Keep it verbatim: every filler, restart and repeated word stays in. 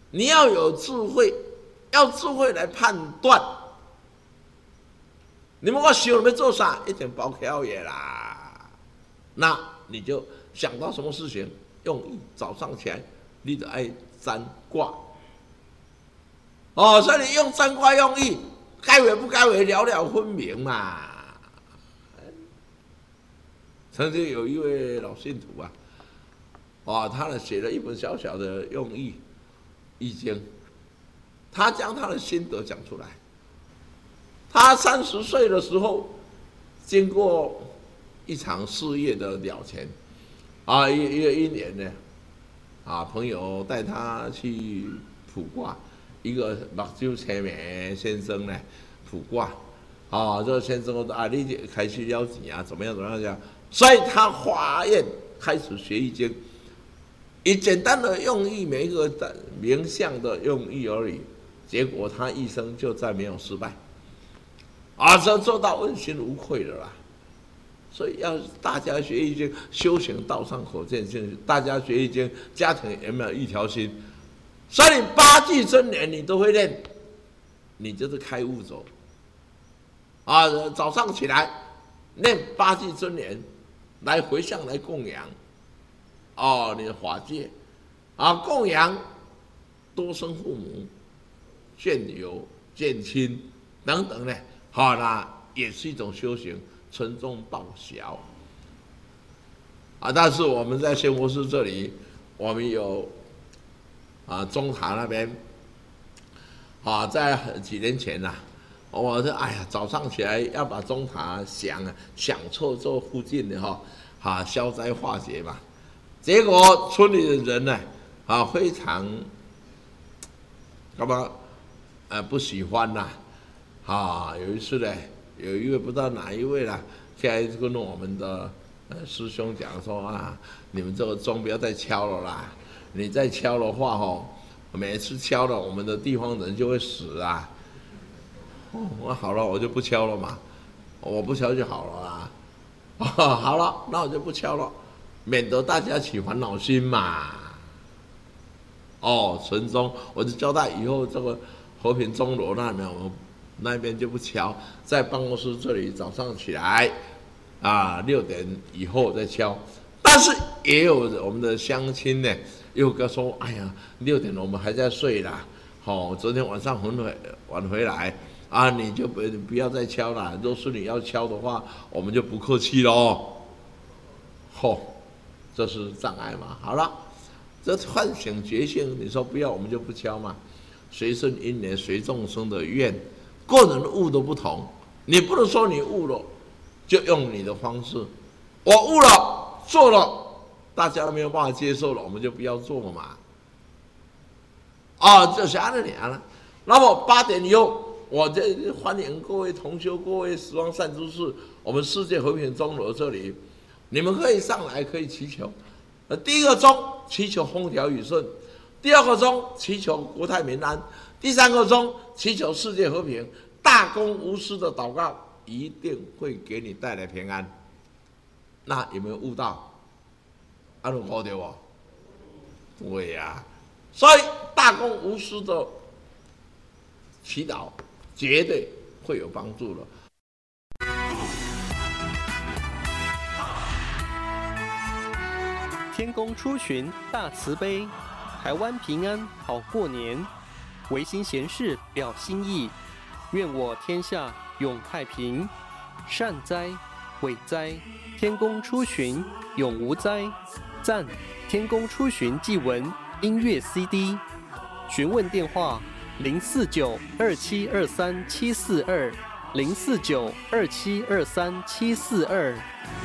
你要有智慧，要智慧来判断。你们我想要做啥，一定包巧嘢啦。那你就想到什么事情，用意早上起来，你就爱占卦。哦，所以你用占卦用意，该为不该为，了了分明嘛。曾经有一位老信徒啊，哦，他呢写了一本小小的用意易经，他将他的心得讲出来。他三十岁的时候，经过一场事业的了结，啊，一一一年呢，啊，朋友带他去卜卦，一个目睭青眉先生呢卜卦，啊，这个先生说啊，你开始要钱啊，怎么样怎么样这样。所以他发愿开始学易经，以简单的用意，每一个名相的用意而已，结果他一生就再没有失败，啊，这做到问心无愧的啦。所以要大家学易经，修行道上可见性；大家学易经，家庭有没有一条心？所以你八句真言你都会念，你就是开悟走。啊，早上起来念八句真言。来回向来供养，哦，你的法界，啊，供养多生父母、眷友、眷亲等等呢，好啦，也是一种修行，从中报晓。啊，但是我们在仙佛寺这里，我们有啊中塔那边，啊，在几年前呐、啊。我说：“哎呀，早上起来要把中塔想啊想错这附近的哈，啊消灾化解嘛。结果村里的人呢，啊非常干嘛？呃不喜欢呐、啊。啊有一次呢，有一位不知道哪一位啦，现在跟我们的呃师兄讲说啊，你们这个钟不要再敲了啦，你再敲的话吼，每次敲了我们的地方人就会死啊。”哦，我好了，我就不敲了嘛，我不敲就好了啦。哦，好了，那我就不敲了，免得大家起烦恼心嘛。哦，纯宗，我就交代以后这个和平钟楼那边，我们那边就不敲，在办公室这里早上起来啊六点以后再敲。但是也有我们的乡亲呢，又跟说，哎呀，六点我们还在睡啦，好、哦，昨天晚上很晚回来。啊，你就不不要再敲了。若是你要敲的话，我们就不客气喽。吼、哦，这是障碍嘛？好了，这唤醒觉性，你说不要，我们就不敲嘛。随顺因缘，随众生的愿，个人悟都不同。你不能说你悟了，就用你的方式。我悟了，做了，大家没有办法接受了，我们就不要做嘛。啊、哦，这是安尼了。那么八点以后。我这欢迎各位同修，各位十方善知识，我们世界和平钟楼这里，你们可以上来，可以祈求。呃，第一个钟祈求风调雨顺，第二个钟祈求国泰民安，第三个钟祈求世界和平。大公无私的祷告一定会给你带来平安。那有没有悟到？啊，有悟到哦？对呀、啊，所以大公无私的祈祷。绝对会有帮助的。 天公出巡大慈悲，台湾平安好过年，唯心闲事了心意，愿我天下永太平。善哉，伟哉，天公出巡永无灾。赞，天公出巡祭文音乐 C D， 询问电话。零四九二七二三七四二，零四九二七二三七四二。